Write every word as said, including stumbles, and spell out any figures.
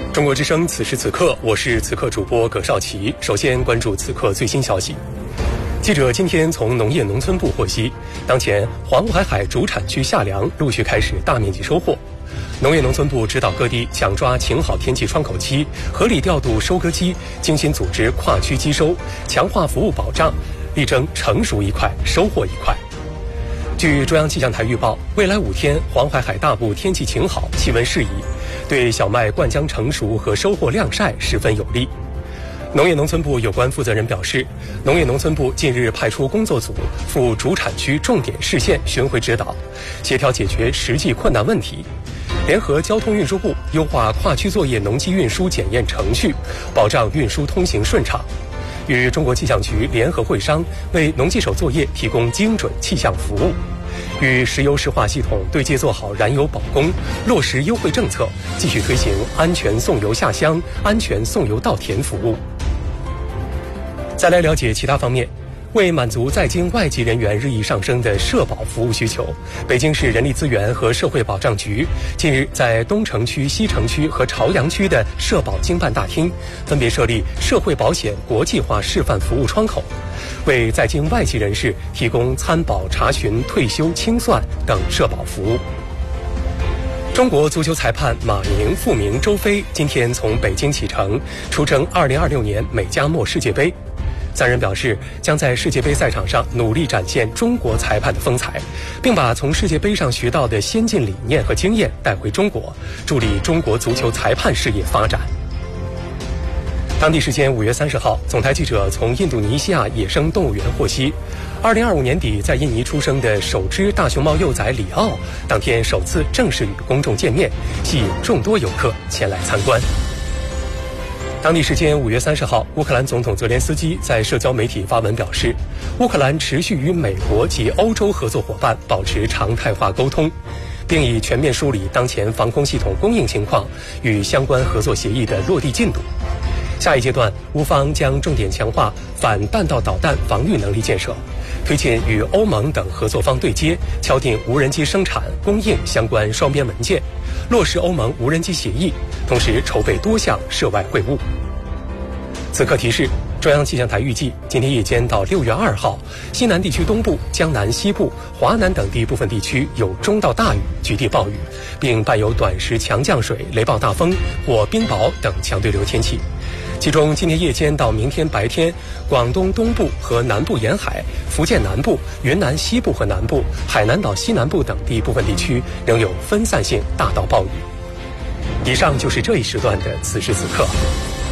中国之声，此时此刻，我是此刻主播葛少奇。首先关注此刻最新消息。记者今天从农业农村部获悉，当前黄淮海主产区夏粮陆续开始大面积收获。农业农村部指导各地抢抓晴好天气窗口期，合理调度收割机，精心组织跨区机收，强化服务保障，力争成熟一块，收获一块。据中央气象台预报，未来五天黄淮海大部天气晴好，气温适宜，对小麦灌浆成熟和收获晾晒十分有利。农业农村部有关负责人表示，农业农村部近日派出工作组赴主产区重点市县巡回指导，协调解决实际困难问题，联合交通运输部优化跨区作业农机运输检验程序，保障运输通行顺畅，与中国气象局联合会商，为农技手作业提供精准气象服务，与石油石化系统对接做好燃油保供，落实优惠政策，继续推行安全送油下乡、安全送油到田服务。再来了解其他方面。为满足在京外籍人员日益上升的社保服务需求，北京市人力资源和社会保障局近日在东城区、西城区和朝阳区的社保经办大厅分别设立社会保险国际化示范服务窗口，为在京外籍人士提供参保、查询、退休清算等社保服务。中国足球裁判马宁、傅明、周飞今天从北京启程，出征二零二六年美加墨世界杯。三人表示，将在世界杯赛场上努力展现中国裁判的风采，并把从世界杯上学到的先进理念和经验带回中国，助力中国足球裁判事业发展。当地时间五月三十号，总台记者从印度尼西亚野生动物园获悉，二零二五年底在印尼出生的首只大熊猫幼崽里奥，当天首次正式与公众见面，吸引众多游客前来参观。当地时间五月三十号，乌克兰总统泽连斯基在社交媒体发文表示，乌克兰持续与美国及欧洲合作伙伴保持常态化沟通，并已全面梳理当前防空系统供应情况与相关合作协议的落地进度。下一阶段，乌方将重点强化反弹道导弹防御能力建设，推进与欧盟等合作方对接，敲定无人机生产、供应相关双边文件，落实欧盟无人机协议，同时筹备多项涉外会晤。此刻提示，中央气象台预计今天夜间到六月二号，西南地区东部、江南西部、华南等地部分地区有中到大雨，局地暴雨，并伴有短时强降水、雷暴大风或冰雹等强对流天气。其中今天夜间到明天白天，广东东部和南部沿海、福建南部、云南西部和南部、海南岛西南部等地部分地区仍有分散性大到暴雨。以上就是这一时段的此时此刻。